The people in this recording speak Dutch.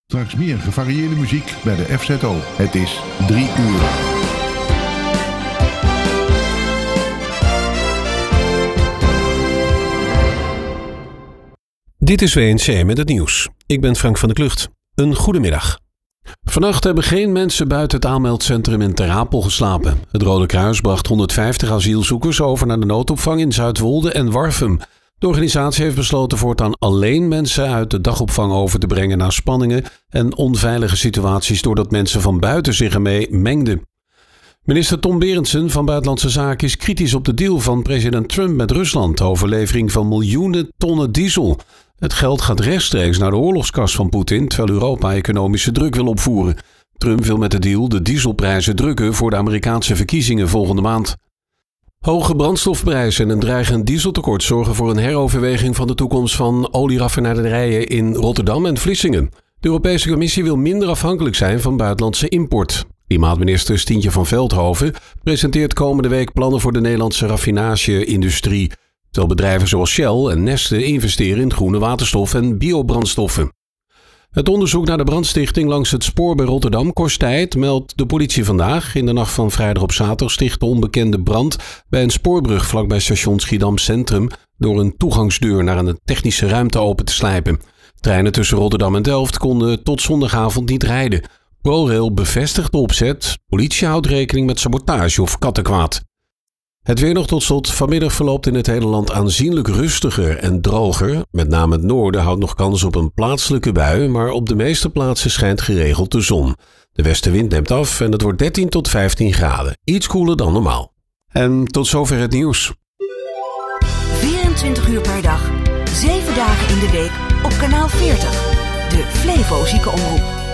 Straks meer gevarieerde muziek bij de FZO. Het is 3 uur. Dit is WNC met het nieuws. Ik ben Frank van der Klucht. Een goedemiddag. Vannacht hebben geen mensen buiten het aanmeldcentrum in Ter Apel geslapen. Het Rode Kruis bracht 150 asielzoekers over naar de noodopvang in Zuidwolde en Warffum. De organisatie heeft besloten voortaan alleen mensen uit de dagopvang over te brengen naar spanningen en onveilige situaties doordat mensen van buiten zich ermee mengden. Minister Tom Berendsen van Buitenlandse Zaken is kritisch op de deal van president Trump met Rusland over levering van miljoenen tonnen diesel. Het geld gaat rechtstreeks naar de oorlogskas van Poetin, terwijl Europa economische druk wil opvoeren. Trump wil met de deal de dieselprijzen drukken voor de Amerikaanse verkiezingen volgende maand. Hoge brandstofprijzen en een dreigend dieseltekort zorgen voor een heroverweging van de toekomst van olieraffinaderijen in Rotterdam en Vlissingen. De Europese Commissie wil minder afhankelijk zijn van buitenlandse import. Klimaatminister Stientje van Veldhoven presenteert komende week plannen voor de Nederlandse raffinage-industrie, terwijl bedrijven zoals Shell en Neste investeren in groene waterstof en biobrandstoffen. Het onderzoek naar de brandstichting langs het spoor bij Rotterdam kost tijd, meldt de politie vandaag. In de nacht van vrijdag op zaterdag stichtte onbekende brand bij een spoorbrug vlakbij station Schiedam Centrum door een toegangsdeur naar een technische ruimte open te slijpen. Treinen tussen Rotterdam en Delft konden tot zondagavond niet rijden. ProRail bevestigt de opzet. Politie houdt rekening met sabotage of kattenkwaad. Het weer nog tot slot. Vanmiddag verloopt in het hele land aanzienlijk rustiger en droger. Met name het noorden houdt nog kans op een plaatselijke bui, maar op de meeste plaatsen schijnt geregeld de zon. De westenwind neemt af en het wordt 13 tot 15 graden. Iets koeler dan normaal. En tot zover het nieuws. 24 uur per dag, 7 dagen in de week op kanaal 40. De Flevo Ziekenomroep.